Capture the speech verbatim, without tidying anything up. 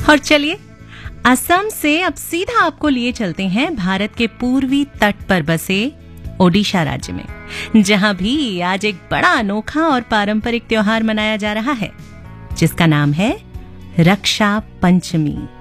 और चलिए असम से अब सीधा आपको लिए चलते हैं भारत के पूर्वी तट पर बसे ओडिशा राज्य में, जहां भी आज एक बड़ा अनोखा और पारंपरिक त्योहार मनाया जा रहा है जिसका नाम है रक्षा पंचमी।